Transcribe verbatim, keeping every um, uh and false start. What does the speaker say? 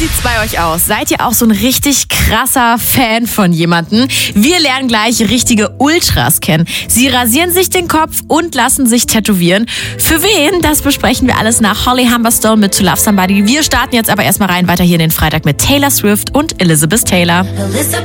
sieht's bei euch aus? Seid ihr auch so ein richtig krasser Fan von jemandem? Wir lernen gleich richtige Ultras kennen. Sie rasieren sich den Kopf und lassen sich tätowieren. Für wen? Das besprechen wir alles nach Holly Humberstone mit To Love Somebody. Wir starten jetzt aber erstmal rein weiter hier in den Freitag mit Taylor Swift und Elizabeth Taylor.